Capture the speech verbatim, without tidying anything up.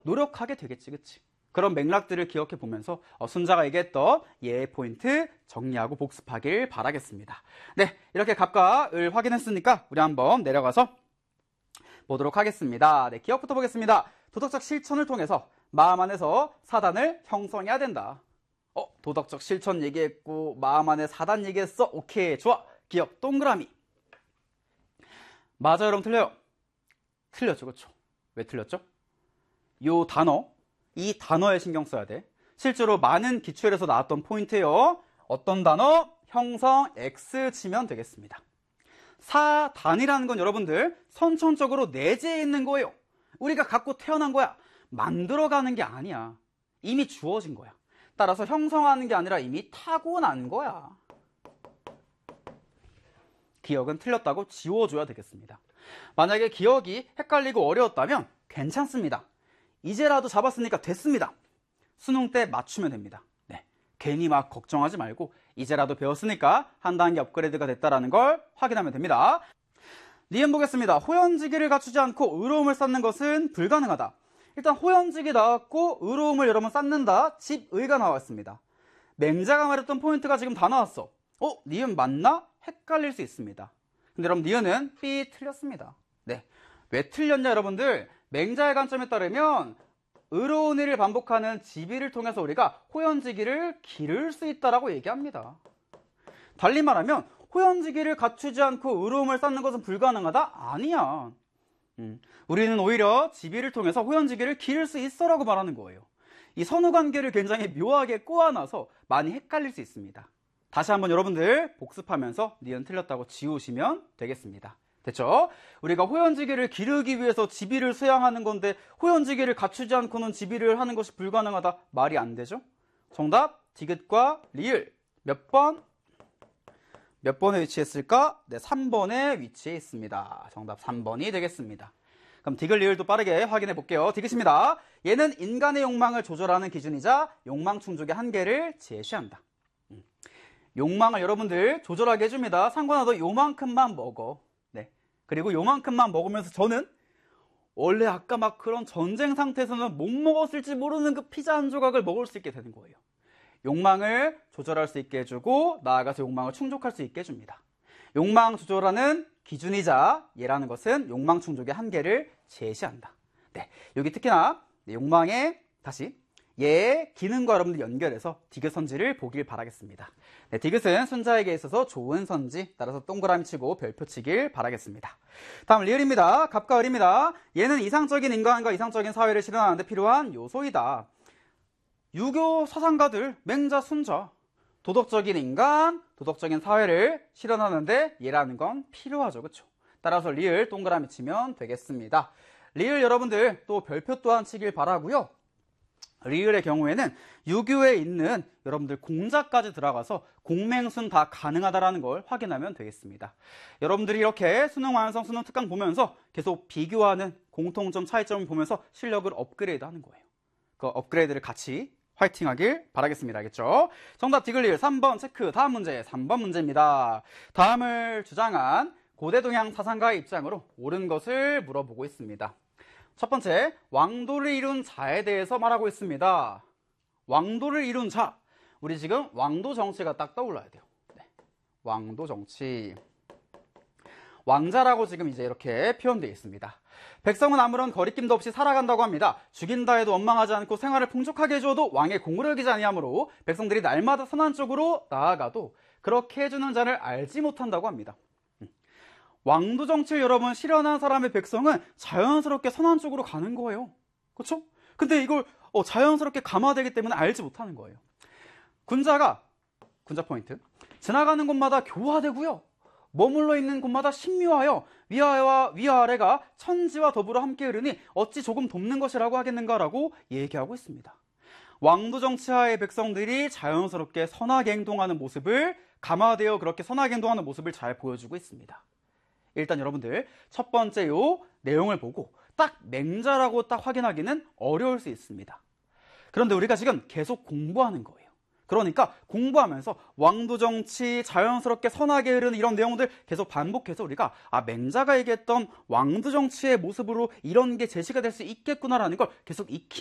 노력하게 되겠지, 그치? 그런 맥락들을 기억해 보면서 어, 순자가 얘기했던 예 포인트 정리하고 복습하길 바라겠습니다. 네, 이렇게 각각 을 확인했으니까 우리 한번 내려가서 보도록 하겠습니다. 네, 기억부터 보겠습니다. 도덕적 실천을 통해서 마음 안에서 사단을 형성해야 된다. 어, 도덕적 실천 얘기했고 마음 안에 사단 얘기했어. 오케이, 좋아. 기억 동그라미. 맞아요, 여러분? 틀려요? 틀렸죠, 그렇죠? 왜 틀렸죠? 요 단어, 이 단어에 신경 써야 돼. 실제로 많은 기출에서 나왔던 포인트예요. 어떤 단어? 형성 X 치면 되겠습니다. 사단이라는 건 여러분들 선천적으로 내재해 있는 거예요. 우리가 갖고 태어난 거야. 만들어가는 게 아니야. 이미 주어진 거야. 따라서 형성하는 게 아니라 이미 타고난 거야. 기억은 틀렸다고 지워줘야 되겠습니다. 만약에 기억이 헷갈리고 어려웠다면 괜찮습니다. 이제라도 잡았으니까 됐습니다. 수능 때 맞추면 됩니다. 네, 괜히 막 걱정하지 말고 이제라도 배웠으니까 한 단계 업그레이드가 됐다는 걸 확인하면 됩니다. 니은 보겠습니다. 호연지기를 갖추지 않고 의로움을 쌓는 것은 불가능하다. 일단 호연지기 나왔고 의로움을 여러분 쌓는다. 집의가 나왔습니다. 맹자가 말했던 포인트가 지금 다 나왔어. 어? 니은 맞나? 헷갈릴 수 있습니다. 근데 여러분 니은은 B 틀렸습니다. 네, 왜 틀렸냐 여러분들? 맹자의 관점에 따르면 의로운 일을 반복하는 지비를 통해서 우리가 호연지기를 기를 수 있다라고 얘기합니다. 달리 말하면 호연지기를 갖추지 않고 의로움을 쌓는 것은 불가능하다? 아니야. 음, 우리는 오히려 지비를 통해서 호연지기를 기를 수 있어라고 말하는 거예요. 이 선후관계를 굉장히 묘하게 꼬아놔서 많이 헷갈릴 수 있습니다. 다시 한번 여러분들 복습하면서 니은 틀렸다고 지우시면 되겠습니다. 됐죠? 우리가 호연지기를 기르기 위해서 지비를 수양하는 건데 호연지기를 갖추지 않고는 지비를 하는 것이 불가능하다? 말이 안 되죠? 정답 디귿과 리을 몇 번? 몇 번에 위치했을까? 네, 삼 번에 위치해 있습니다. 정답 삼 번이 되겠습니다. 그럼 디귿 리을도 빠르게 확인해 볼게요. 디귿입니다. 얘는 인간의 욕망을 조절하는 기준이자 욕망 충족의 한계를 제시한다. 음. 욕망을 여러분들 조절하게 해줍니다. 상관없어 요만큼만 먹어. 네. 그리고 요만큼만 먹으면서 저는 원래 아까 막 그런 전쟁 상태에서는 못 먹었을지 모르는 그 피자 한 조각을 먹을 수 있게 되는 거예요. 욕망을 조절할 수 있게 해주고 나아가서 욕망을 충족할 수 있게 해줍니다. 욕망 조절하는 기준이자 얘라는 것은 욕망 충족의 한계를 제시한다. 네, 여기 특히나 욕망의 다시 얘의 기능과 여러분들 연결해서 디귿 선지를 보길 바라겠습니다. 네, 디귿은 순자에게 있어서 좋은 선지, 따라서 동그라미 치고 별표 치길 바라겠습니다. 다음 리을입니다. 갑과 을입니다. 얘는 이상적인 인간과 이상적인 사회를 실현하는 데 필요한 요소이다. 유교 사상가들, 맹자, 순자, 도덕적인 인간, 도덕적인 사회를 실현하는데 얘라는 건 필요하죠. 그렇죠? 따라서 리을 동그라미 치면 되겠습니다. 리을 여러분들 또 별표 또한 치길 바라고요. 리을의 경우에는 유교에 있는 여러분들 공자까지 들어가서 공맹순 다 가능하다라는 걸 확인하면 되겠습니다. 여러분들이 이렇게 수능 완성, 수능 특강 보면서 계속 비교하는 공통점, 차이점을 보면서 실력을 업그레이드 하는 거예요. 그 업그레이드를 같이 화이팅 하길 바라겠습니다. 알겠죠? 정답 디귿 리을 삼 번 체크. 다음 문제 삼 번 문제입니다. 다음을 주장한 고대 동양 사상가의 입장으로 옳은 것을 물어보고 있습니다. 첫 번째, 왕도를 이룬 자에 대해서 말하고 있습니다. 왕도를 이룬 자. 우리 지금 왕도 정치가 딱 떠올라야 돼요. 네. 왕도 정치. 왕자라고 지금 이제 이렇게 표현되어 있습니다. 백성은 아무런 거리낌도 없이 살아간다고 합니다. 죽인다 해도 원망하지 않고 생활을 풍족하게 해줘도 왕의 공을 여기지 아니하므로 백성들이 날마다 선한 쪽으로 나아가도 그렇게 해주는 자를 알지 못한다고 합니다. 왕도 정치를 여러분 실현한 사람의 백성은 자연스럽게 선한 쪽으로 가는 거예요. 그렇죠? 근데 이걸 어, 자연스럽게 감화되기 때문에 알지 못하는 거예요. 군자가, 군자 포인트, 지나가는 곳마다 교화되고요. 머물러 있는 곳마다 신묘하여 위아래와 위아래가 천지와 더불어 함께 흐르니 어찌 조금 돕는 것이라고 하겠는가라고 얘기하고 있습니다. 왕도 정치하의 백성들이 자연스럽게 선하게 행동하는 모습을 감화되어 그렇게 선하게 행동하는 모습을 잘 보여주고 있습니다. 일단 여러분들 첫 번째 요 내용을 보고 딱 맹자라고 딱 확인하기는 어려울 수 있습니다. 그런데 우리가 지금 계속 공부하는 거예요. 그러니까 공부하면서 왕두정치, 자연스럽게 선하게 흐르는 이런 내용들 계속 반복해서 우리가 아, 맹자가 얘기했던 왕두정치의 모습으로 이런 게 제시가 될 수 있겠구나라는 걸 계속 익히